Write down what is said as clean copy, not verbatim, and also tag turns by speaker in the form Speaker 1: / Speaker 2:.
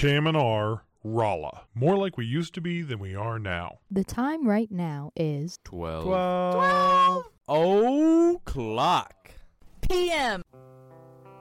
Speaker 1: KMNR, Rolla. More like we used to be than we are now.
Speaker 2: The time right now is
Speaker 3: 12
Speaker 4: 12
Speaker 3: o'clock.
Speaker 4: p.m.